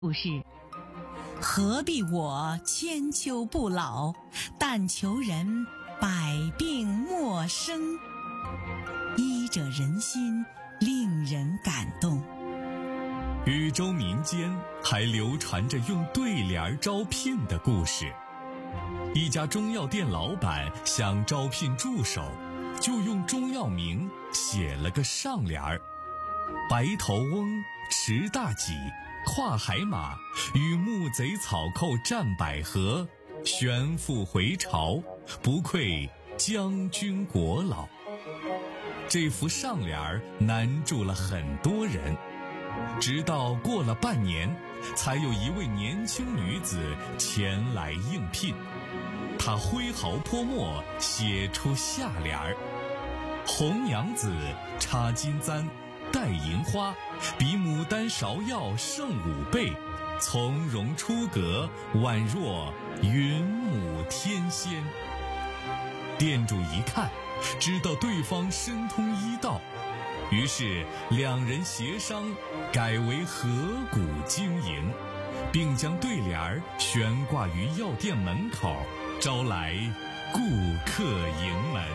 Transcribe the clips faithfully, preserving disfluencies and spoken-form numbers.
故事。何必我千秋不老，但求人百病莫生。医者仁心，令人感动。 禹州民间还流传着用对联招聘的故事。一家中药店老板想招聘助手，就用中药名写了个上联儿：白头翁，持大戟，跨海马，与木贼草寇战百合，旋复回朝，不愧将军国老。这幅上联儿难住了很多人，直到过了半年，才有一位年轻女子前来应聘。她挥毫泼墨，写出下联儿：红娘子，插金簪，戴银花，比牡丹芍药胜五倍，从容出阁，宛若云母天仙。店主一看，知道对方深通医道，于是两人协商改为合股经营，并将对联悬挂于药店门口，招来顾客盈门。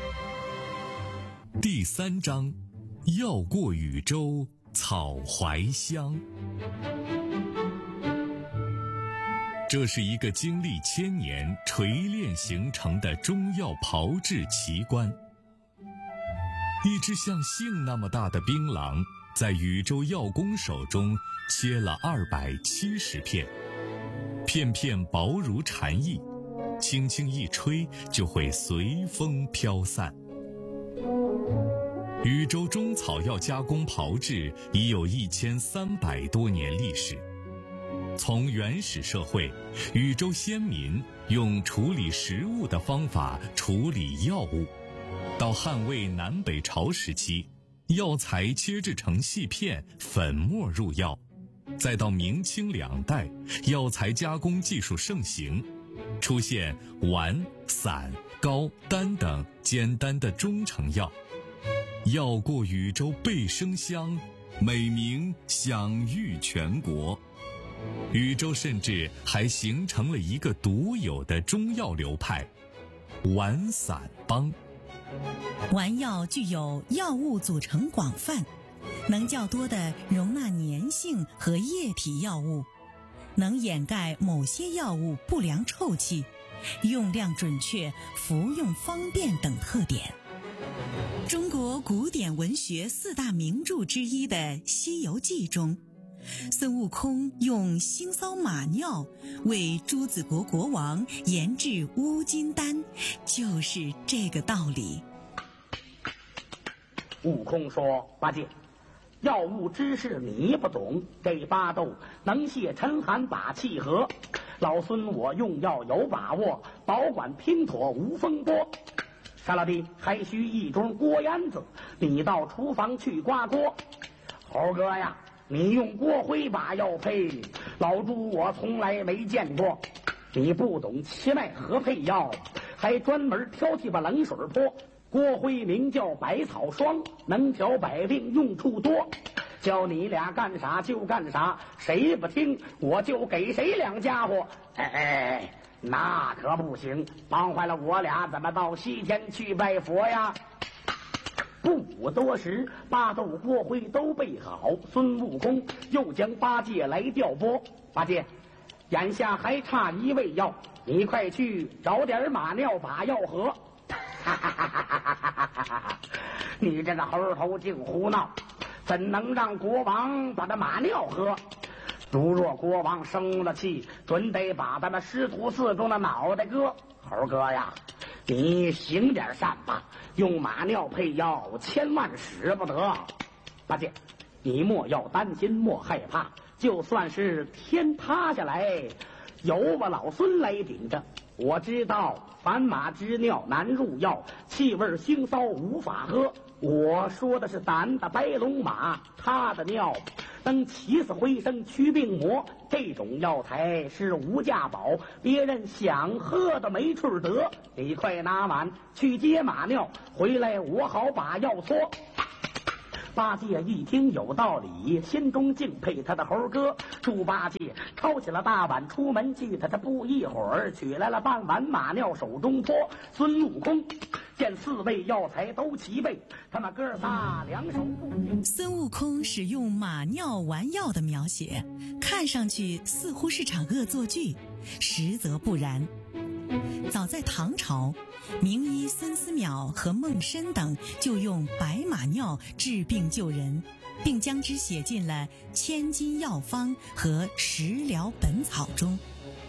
第三章，药过禹州草怀香。这是一个经历千年锤炼形成的中药炮制奇观。一只像杏那么大的槟榔，在禹州药工手中切了二百七十片，片片薄如蝉翼，轻轻一吹就会随风飘散。禹州中草药加工炮制已有一千三百多年历史。从原始社会，禹州先民用处理食物的方法处理药物，到汉魏南北朝时期，药材切制成细片，粉末入药，再到明清两代，药材加工技术盛行，出现丸、散、膏、丹等简单的中成药。药过禹州倍生香，美名享誉全国。禹州甚至还形成了一个独有的中药流派——丸散帮。 丸药具有药物组成广泛，能较多地容纳粘性和液体药物，能掩盖某些药物不良臭气，用量准确，服用方便等特点。中国古典文学四大名著之一的《西游记》中，孙悟空用腥臊马尿为朱子国国王研制乌金丹，就是这个道理。 悟空说：八戒，药物知识你不懂，这巴豆能泄沉寒把气和，老孙我用药有把握，保管拼妥无风波。沙拉蒂还需一盅锅烟子，你到厨房去刮锅。猴哥呀，你用锅灰把药配，老猪我从来没见过。你不懂奇脉和配药，还专门挑剔把冷水泼。锅灰名叫百草霜，能调百病，用处多。教你俩干啥就干啥，谁不听我就给谁两家伙。哎哎，那可不行，忙坏了我俩怎么到西天去拜佛呀？不多时，八豆锅灰都备好，孙悟空又将八戒来调拨。八戒，眼下还差一味药，你快去找点马尿把药喝。哈哈哈哈哈哈！你这个猴头净胡闹，怎能让国王把这马尿喝？如若国王生了气，准得把咱们师徒四中的脑袋割。猴哥呀，你行点善吧，用马尿配药，千万使不得。八戒，你莫要担心，莫害怕，就算是天塌下来，有我老孙来顶着。我知道凡马之尿难入药，气味腥臊无法喝。我说的是胆的白龙马，它的尿能起死回生，驱病魔。这种药材是无价宝，别人想喝的没处得。你快拿碗去接马尿回来，我好把药搓。 八戒一听有道理，心中敬佩他的猴哥。猪八戒抄起了大碗出门去，他这不一会儿取来了半碗马尿手中泼。孙悟空见四味药材都齐备，他们哥仨两手不停。 孙悟空使用马尿丸药的描写，看上去似乎是场恶作剧，实则不然。早在唐朝，名医孙思邈和孟参等就用白马尿治病救人，并将之写进了《千金药方》和《食疗本草》中。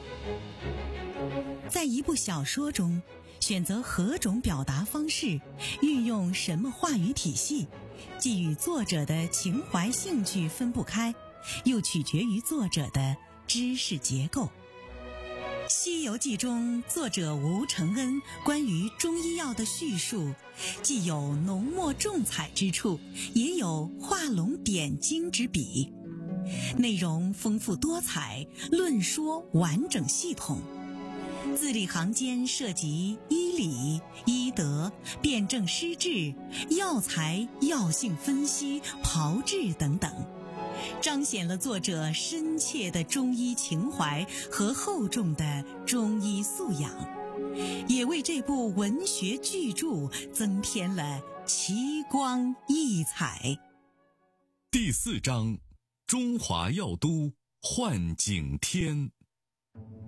在一部小说中，选择何种表达方式，运用什么话语体系，既与作者的情怀兴趣分不开，又取决于作者的知识结构。《西游记》中，作者吴承恩关于中医药的叙述，既有浓墨重彩之处，也有画龙点睛之笔，内容丰富多彩，论说完整系统，字里行间涉及医理、医德、辨证施治、药材、药性分析、炮制等等，彰显了作者深切的中医情怀和厚重的中医素养，也为这部文学巨著增添了奇光异彩。 第四章，中华药都换景天。